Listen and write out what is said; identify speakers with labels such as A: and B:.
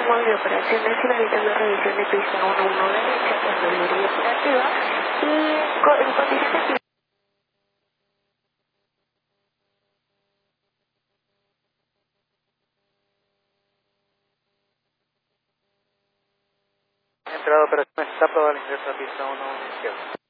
A: móvil de operaciones finalizando revisión de pista 11 derecha con mayoría operativa y en condiciones de...
B: Entrada de operaciones, está aprobado el ingreso a pista 1 izquierda.